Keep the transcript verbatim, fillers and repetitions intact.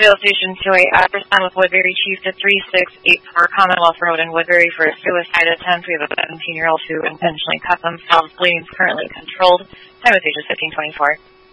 Royal Station two eight at respond with Woodbury Chief to three six eight four Commonwealth Road in Woodbury for a suicide attempt. We have a seventeen-year-old who intentionally cut themselves. Bleeding is currently controlled. Time of stage is fifteen twenty-four.